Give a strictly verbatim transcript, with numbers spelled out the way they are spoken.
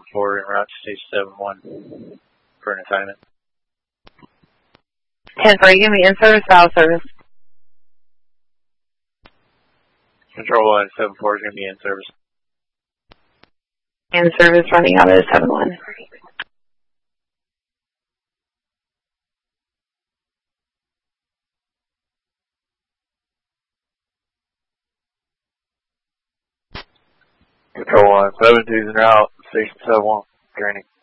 four en route to station seven one for an assignment. ten four, you give me in-service or out-of-service? Control one, seven four is going to be in service. In-service running out of seven one. Control one, seven two is en route, station seven one, training.